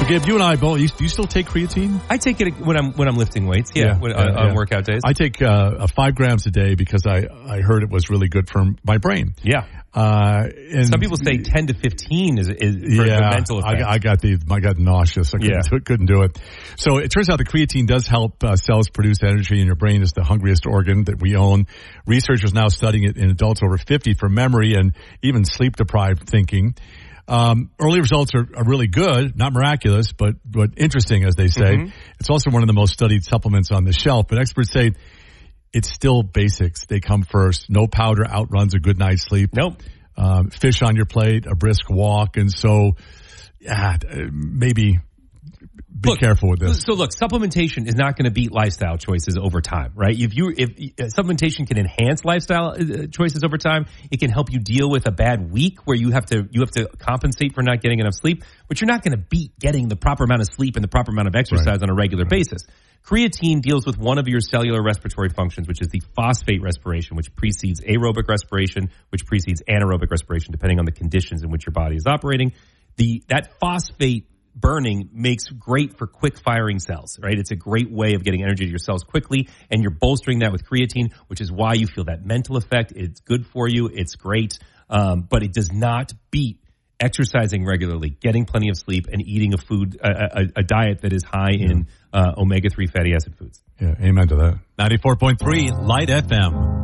Gib, you and I both. Do you still take creatine? I take it when I'm lifting weights. On workout days. I take 5 grams a day because I heard it was really good for my brain. Yeah. And some people say 10 to 15 is for the mental effect. I got nauseous. I couldn't do it. So it turns out the creatine does help cells produce energy, and your brain is the hungriest organ that we own. Researchers now studying it in adults over 50 for memory and even sleep-deprived thinking. Early results are really good, not miraculous, but interesting, as they say. Mm-hmm. It's also one of the most studied supplements on the shelf, but experts say it's still basics. They come first. No powder outruns a good night's sleep. Nope. Fish on your plate, a brisk walk, and so maybe be careful with this. So look, supplementation is not going to beat lifestyle choices over time, right? If supplementation can enhance lifestyle choices over time, it can help you deal with a bad week where you have to compensate for not getting enough sleep, but you're not going to beat getting the proper amount of sleep and the proper amount of exercise on a regular basis. Creatine deals with one of your cellular respiratory functions, which is the phosphate respiration, which precedes aerobic respiration, which precedes anaerobic respiration, depending on the conditions in which your body is operating. That phosphate burning makes great for quick firing cells, right? It's a great way of getting energy to your cells quickly, and you're bolstering that with creatine, which is why you feel that mental effect. It's good for you. It's great. But it does not beat exercising regularly, getting plenty of sleep, and eating a diet that is high in omega-3 fatty acid foods. Yeah, amen to that. 94.3 Light FM.